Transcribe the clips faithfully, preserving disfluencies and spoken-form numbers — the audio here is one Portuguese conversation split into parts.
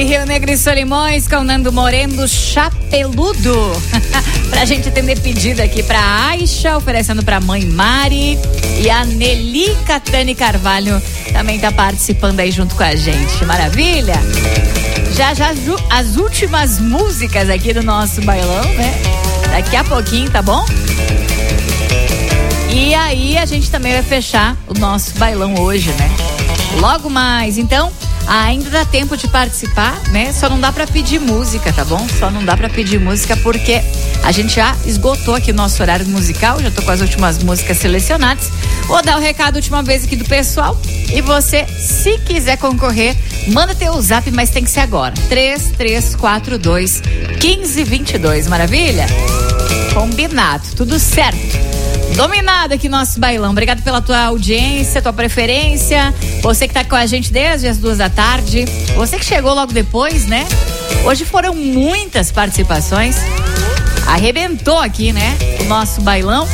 Rio Negro e Solimões com Nando Moreno, Chapeludo. Pra gente atender pedido aqui pra Aisha, oferecendo pra mãe Mari. E a Nelly Catani Carvalho também tá participando aí junto com a gente. Maravilha? Já já as últimas músicas aqui do nosso bailão, né? Daqui a pouquinho, tá bom? E aí a gente também vai fechar o nosso bailão hoje, né? Logo mais, então, ainda dá tempo de participar, né? Só não dá pra pedir música, tá bom? Só não dá pra pedir música porque a gente já esgotou aqui o nosso horário musical, já tô com as últimas músicas selecionadas. Vou dar o recado última vez aqui do pessoal. E você, se quiser concorrer, manda teu zap, mas tem que ser agora. três três quatro dois, um cinco dois dois, maravilha? Combinado, tudo certo. Dominado aqui nosso bailão. Obrigado pela tua audiência, tua preferência. Você que tá com a gente desde as duas da tarde. Você que chegou logo depois, né? Hoje foram muitas participações. Arrebentou aqui, né? O nosso bailão.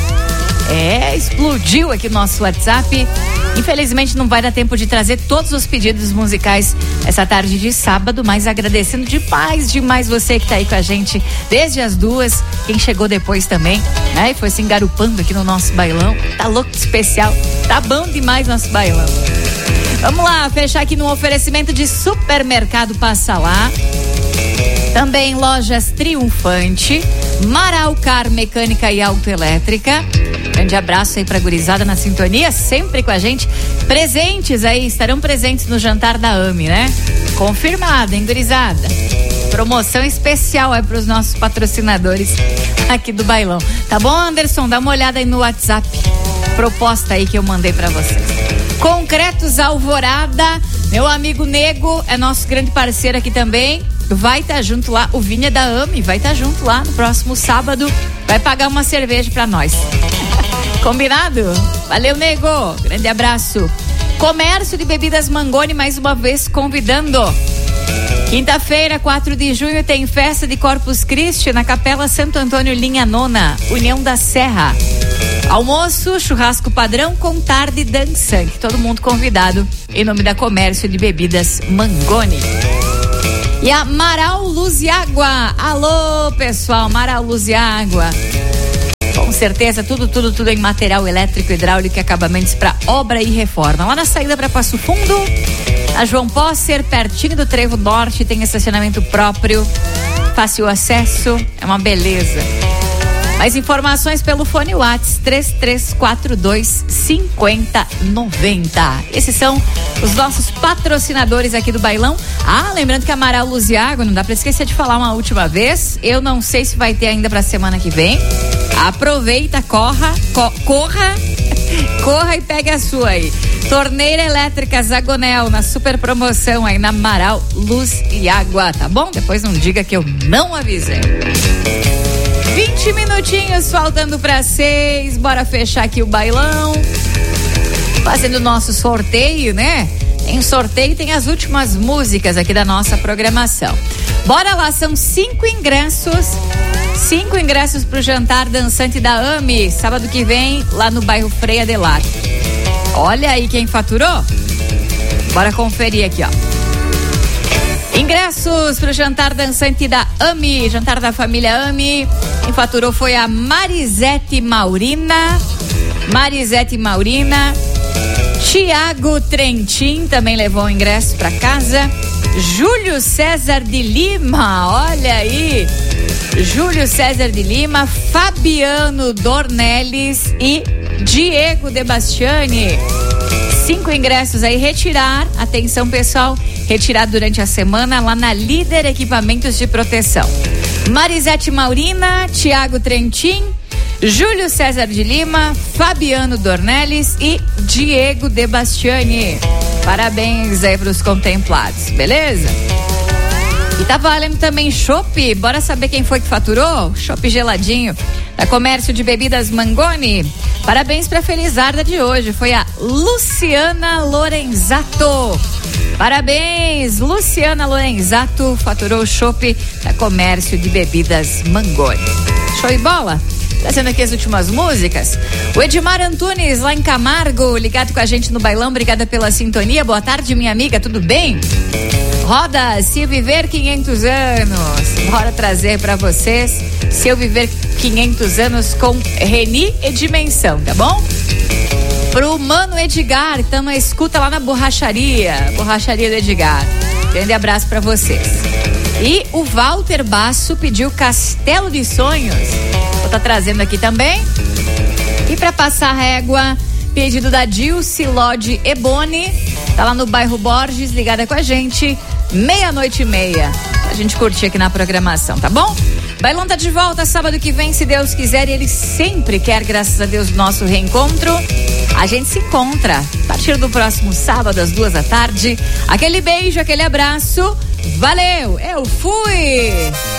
É, explodiu aqui o nosso WhatsApp. Infelizmente não vai dar tempo de trazer todos os pedidos musicais essa tarde de sábado, mas agradecendo demais, demais você que tá aí com a gente desde as duas, quem chegou depois também, né? E foi se engarupando aqui no nosso bailão. Tá louco de especial, tá bom demais nosso bailão. Vamos lá, fechar aqui no oferecimento de Supermercado Passa Lá. Também Lojas Triunfante, Marau Car Mecânica e Autoelétrica. Grande abraço aí pra gurizada na sintonia, sempre com a gente. Presentes aí, estarão presentes no jantar da A M I, né? Confirmado, hein, gurizada? Promoção especial é pros nossos patrocinadores aqui do bailão. Tá bom, Anderson? Dá uma olhada aí no WhatsApp. Proposta aí que eu mandei pra vocês. Concretos Alvorada, meu amigo Nego é nosso grande parceiro aqui também. Vai estar tá junto lá, o Vinha da A M I vai estar tá junto lá no próximo sábado. Vai pagar uma cerveja pra nós. Combinado? Valeu, Nego. Grande abraço. Comércio de Bebidas Mangoni, mais uma vez convidando. Quinta-feira, quatro de junho, tem festa de Corpus Christi na Capela Santo Antônio, linha nona, União da Serra. Almoço, churrasco padrão com tarde dançante. Todo mundo convidado em nome da Comércio de Bebidas Mangoni. E a Marau Luz e Água. Alô, pessoal, Marau Luz e Água. Com certeza, tudo, tudo, tudo em material elétrico, hidráulico e acabamentos para obra e reforma. Lá na saída para Passo Fundo, a João Posser, pertinho do Trevo Norte, tem estacionamento próprio, fácil acesso, é uma beleza. Mais informações pelo fone WhatsApp três três quatro dois, cinco zero nove zero. Esses são os nossos patrocinadores aqui do bailão. Ah, lembrando que a Amaral Luz e Água, não dá pra esquecer de falar uma última vez. Eu não sei se vai ter ainda pra semana que vem. Aproveita, corra, co- corra, corra e pegue a sua aí. Torneira elétrica Zagonel na super promoção aí na Amaral Luz e Água, tá bom? Depois não diga que eu não avisei. vinte minutinhos faltando para seis, bora fechar aqui o bailão, fazendo o nosso sorteio, né? Tem um sorteio, tem as últimas músicas aqui da nossa programação. Bora lá, são cinco ingressos, cinco ingressos pro jantar dançante da A M I, sábado que vem, lá no bairro Frei Adelar. Olha aí quem faturou. Bora conferir aqui, ó. Ingressos para o jantar dançante da A M I, jantar da família A M I. Quem faturou foi a Marisete Maurina. Marisete Maurina. Tiago Trentin também levou o ingresso para casa. Júlio César de Lima, olha aí. Júlio César de Lima, Fabiano Dornelles e Diego De Bastiani. Cinco ingressos aí, retirar, atenção pessoal, retirar durante a semana lá na Líder Equipamentos de Proteção. Marisete Maurina, Tiago Trentin, Júlio César de Lima, Fabiano Dornelles e Diego De Bastiani. Parabéns aí pros contemplados, beleza? E tá valendo também chopp, bora saber quem foi que faturou? Chopp geladinho, da Comércio de Bebidas Mangoni. Parabéns pra felizarda de hoje, foi a Luciana Lorenzato. Parabéns, Luciana Lorenzato, faturou o chopp da Comércio de Bebidas Mangoni. Show de bola? Trazendo aqui as últimas músicas. O Edmar Antunes, lá em Camargo, ligado com a gente no bailão, obrigada pela sintonia. Boa tarde, minha amiga, tudo bem? Roda Se Eu Viver quinhentos anos. Bora trazer pra vocês Se Eu Viver quinhentos anos com Reni e Dimensão, tá bom? Pro Mano Edgar, que tá na escuta lá na borracharia, borracharia do Edgar. Grande abraço pra vocês. E o Walter Basso pediu Castelo de Sonhos. Vou tá trazendo aqui também. E pra passar régua, pedido da Dilce Lodi Eboni. Tá lá no bairro Borges, ligada com a gente. Meia-noite e meia. A gente curtir aqui na programação, tá bom? Bailão tá de volta sábado que vem, se Deus quiser, e ele sempre quer, graças a Deus, nosso reencontro. A gente se encontra a partir do próximo sábado, às duas da tarde. Aquele beijo, aquele abraço. Valeu, eu fui!